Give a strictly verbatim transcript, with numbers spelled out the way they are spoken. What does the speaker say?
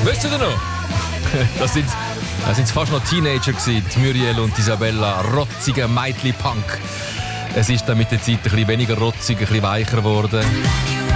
Wisst ihr noch? Das sind, das sind fast noch Teenager gewesen, die Muriel und Isabella, rotzige Meitli-Punk. Es ist dann mit der Zeit ein bisschen weniger rotzig, ein bisschen weicher geworden.